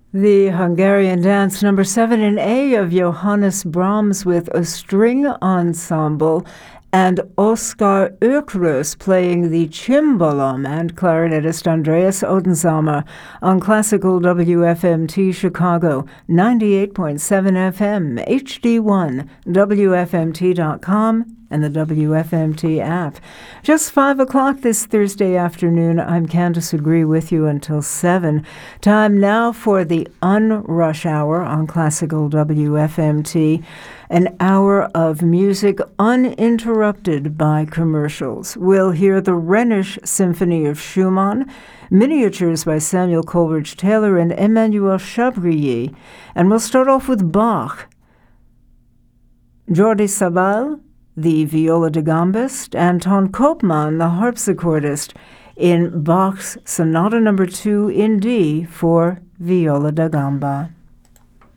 The Hungarian dance number 7 in A of Johannes Brahms with a string ensemble, and Oskar Ökrös playing the cimbalom, and clarinetist Andreas Odensamer on Classical WFMT Chicago, 98.7 FM, HD1, WFMT.com, and the WFMT app. Just 5 o'clock this Thursday afternoon. I'm Candace Agree with you until 7. Time now for the Unrush Hour on Classical WFMT. An hour of music uninterrupted by commercials. We'll hear the Rhenish Symphony of Schumann, miniatures by Samuel Coleridge Taylor and Emmanuel Chabrier. And we'll start off with Bach. Jordi Sabal, the viola da gambist, and Ton Koopman, the harpsichordist, in Bach's Sonata No. 2 in D for viola da gamba.